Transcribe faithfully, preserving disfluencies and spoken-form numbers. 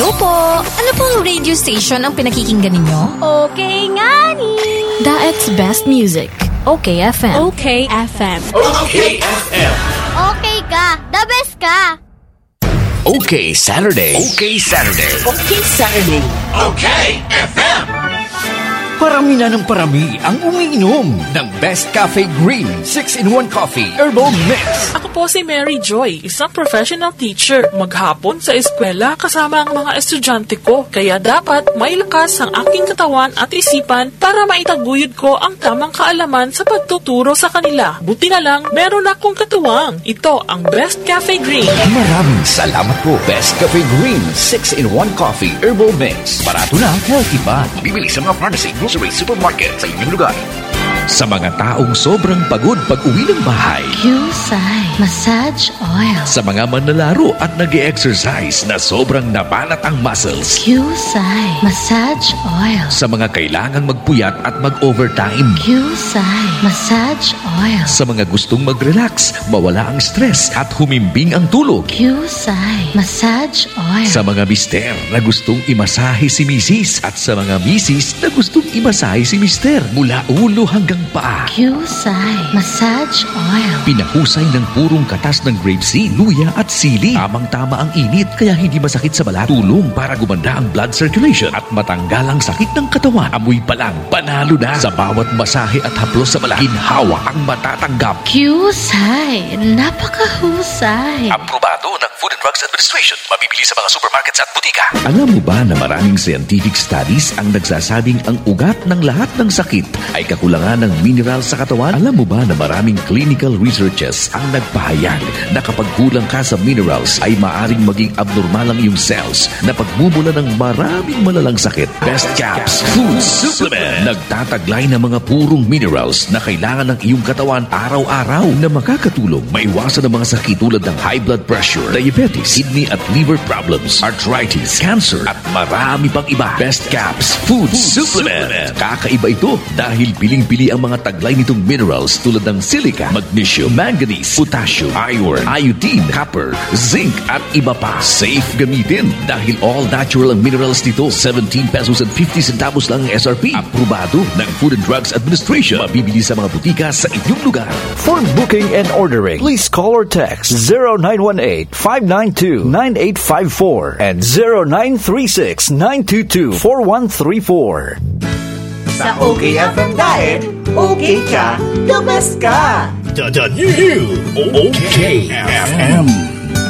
Hello po! Ano pong radio station ang pinakikinggan ninyo? Okay nga ni! That's best music. Okay F M. Okay F M. Okay F M. Okay ka! The best ka! Okay Saturday. Okay Saturday. Okay Saturday. Okay F M. Parami na ng parami ang umiinom ng Best Cafe Green six in one Coffee Herbal Mix. Ako po si Mary Joy, isang professional teacher. Maghapon sa eskwela kasama ang mga estudyante ko. Kaya dapat may lakas ang aking katawan at isipan para maitaguyod ko ang tamang kaalaman sa pagtuturo sa kanila. Buti na lang, meron akong katuwang. Ito ang Best Cafe Green. Maraming salamat po. Best Cafe Green six in one Coffee Herbal Mix. Barato na, healthy pa. Bibili sa mga pharmacy, grocery, supermarket sa inyong lugar. Sa mga taong sobrang pagod pag-uwi ng bahay. Qsai Massage Oil. Sa mga manlalaro at nag-e-exercise na sobrang nabanat ang muscles. Qsai Massage Oil. Sa mga kailangang magpuyat at mag-overtime. Qsai Massage Oil. Sa mga gustong mag-relax, mawala ang stress at humimbing ang tulog. Qsai Massage Oil. Sa mga mister na gustong imasahe si misis at sa mga misis na gustong imasahe si mister mula ulo hanggang paa. Qsai Massage Oil. Pinahusay ng purong katas ng grapeseed, luya at sili. Tamang-tama ang init kaya hindi masakit sa balat. Tulong para gumanda ang blood circulation at matanggal ang sakit ng katawan. Amoy pa lang, panalo na. Sa bawat masahe at haplos sa balat, ginhawa ang matatanggap. Qsai, napakahusay. Aprobado ng Food and Drugs Administration. Mabibili sa mga supermarkets at butika. Alam mo ba na maraming scientific studies ang nagsasabing ang ugat ng lahat ng sakit ay kakulangan ng mineral sa katawan? Alam mo ba na maraming clinical researches ang nagpahayag na kapag kulang ka sa minerals ay maaring maging abnormal ang iyong cells na pagmumula ng maraming malalang sakit. Best Caps Food Supplement. Nagtataglay ng mga purong minerals na kailangan ng iyong katawan araw-araw na makakatulong maiwasan ang mga sakit tulad ng high blood pressure, diabetes, kidney at liver problems, arthritis, cancer at marami pang iba. Best Caps Food Supplement. Kakaiba ito dahil piling-pili ang mga taglay nitong minerals tulad ng silica, magnesium, manganese, potassium, iron, iodine, copper, zinc at iba pa. Safe gamitin dahil all natural ang minerals nito. seventeen pesos and fifty centavos lang ang S R P. Aprobado ng Food and Drugs Administration. Mabibili sa mga butika sa inyong lugar. For booking and ordering, please call or text zero nine one eight, five nine two, nine eight five four and zero nine three six, nine two two, four one three four. Sa Okay F M dahil okay ka, the best ka. The, the new Okay F M.